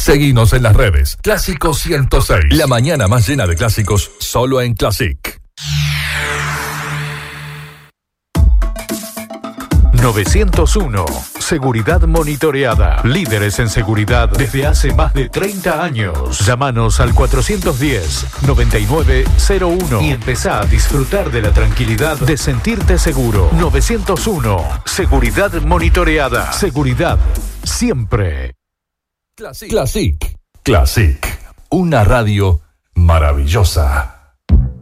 Seguinos en las redes. Clásico 106. La mañana más llena de clásicos, solo en Classic. 901. Seguridad monitoreada. Líderes en seguridad desde hace más de 30 años. Llámanos al 410-9901 y empezá a disfrutar de la tranquilidad de sentirte seguro. 901. Seguridad monitoreada. Seguridad siempre. Classic. Una radio maravillosa.